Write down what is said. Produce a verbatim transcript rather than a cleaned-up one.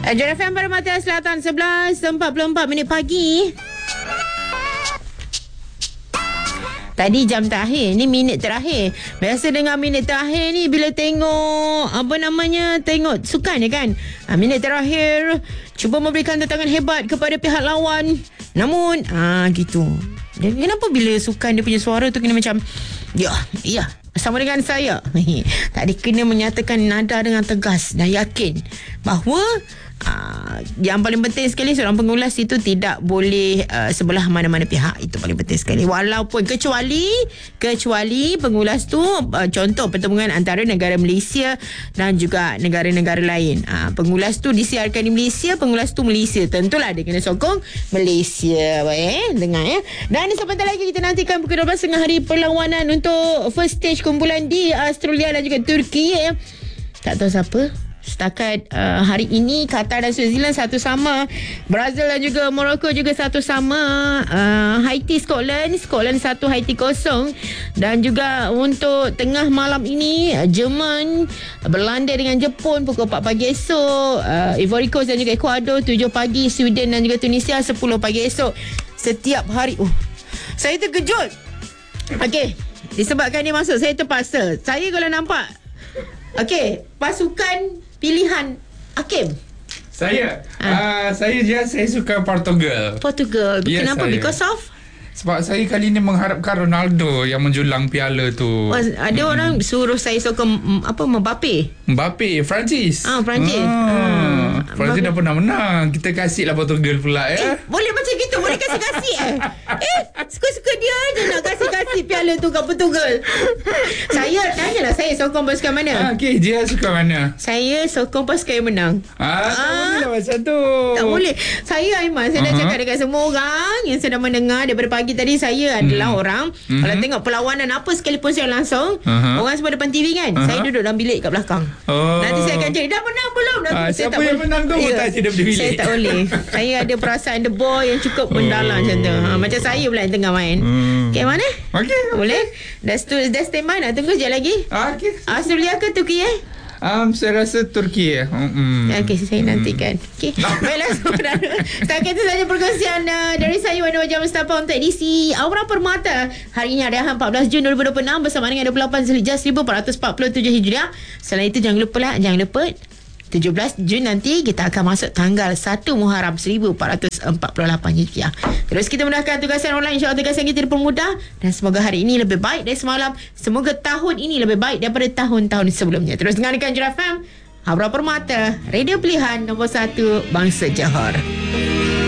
J F M Permata Selatan sebelas empat puluh empat minit pagi. Tadi jam terakhir, ni minit terakhir. Biasa dengan minit terakhir ni bila tengok apa namanya, tengok sukan ya kan. Ha, minit terakhir cuba memberikan tentangan hebat kepada pihak lawan. Namun ah ha, gitu. Dan kenapa bila sukan dia punya suara tu kena macam ya, ya, sama dengan saya. Tak ada, kena menyatakan nada dengan tegas dan yakin bahawa Uh, yang paling penting sekali seorang pengulas itu tidak boleh uh, sebelah mana-mana pihak. Itu paling penting sekali. Walaupun kecuali kecuali pengulas tu uh, contoh pertemuan antara negara Malaysia dan juga negara-negara lain. Uh, pengulas tu disiarkan di Malaysia, pengulas tu Malaysia, tentulah dia kena sokong Malaysia. Eh, dengar ya. Dan sebentar lagi kita nantikan pukul dua belas tiga puluh hari perlawanan untuk first stage kumpulan di Australia dan juga Turki ya. Tak tahu siapa. Setakat uh, hari ini Qatar dan Switzerland satu sama, Brazil dan juga Morocco juga satu sama, uh, Haiti Scotland Scotland satu, Haiti kosong. Dan juga untuk tengah malam ini uh, Jerman berlanda dengan Jepun pukul empat pagi esok, uh, Ivory Coast dan juga Ecuador tujuh pagi, Sweden dan juga Tunisia sepuluh pagi esok. Setiap hari uh, saya terkejut. Okey, disebabkan dia masuk saya terpaksa. Saya kalau nampak okey, pasukan pilihan Hakim. Saya ha. uh, Saya je Saya suka Portugal. Portugal. Yes, kenapa? saya. Because of? Sebab saya kali ni mengharapkan Ronaldo yang menjulang piala tu. Oh, ada hmm. orang suruh saya sokong apa, Mbappe. Mbappe, Francis. Ah, Francis. Ah, ah. Francis dah pernah menang. Kita kasihlah Portugal pula ya. Eh, boleh macam gitu, boleh kasih-kasih eh. Eh, suka-suka dia je nak kasih-kasih piala tu kat Portugal. Saya tanyalah, saya sokong pasukan mana? Ah, okey, dia suka mana? Saya sokong pasukan yang menang. Ah, tak ah, boleh lah macam tu. Tak boleh. Saya Aiman, saya uh-huh. dah cakap dekat semua orang yang sedang mendengar daripada pagi tadi, saya adalah hmm. orang hmm. kalau tengok perlawanan apa sekalipun saya langsung, uh-huh. orang semua depan T V kan, uh-huh. saya duduk dalam bilik kat belakang. Oh. Nanti saya akan cakap dah menang belum? Dah, ah, saya siapa tak yang boleh. menang tu ya, tak cakap di bilik. Saya tak boleh. Saya ada perasaan the boy yang cukup mendalam oh. macam tu. Ha, macam saya pula yang tengah main. Hmm. Okey, mana? Okey. Boleh? Dah dah standby nak tunggu sekejap lagi. Ah, okey. Australia ke Turki eh? Um, saya rasa Turki ya. Mm-hmm. Okey, saya nantikan. Okey. Baiklah saudara. Setakat itu saja perkongsian uh, dari saya Wana Wajah Mustafa untuk edisi Aura Permata. Hari ini hari Ahad empat belas Jun dua ribu dua puluh enam bersama dengan dua puluh lapan Zulhijjah seribu empat ratus empat puluh tujuh Hijriah. Selain itu jangan lupa lah, jangan lupa tujuh belas Jun nanti kita akan masuk tanggal satu Muharram seribu empat ratus empat puluh lapan Hijriah. Terus kita mudahkan tugasan online, insya-Allah tugasan kita dipermudah dan semoga hari ini lebih baik dari semalam. Semoga tahun ini lebih baik daripada tahun-tahun sebelumnya. Terus dengarkan J F M Aura Permata, radio pilihan nombor satu bangsa Johor.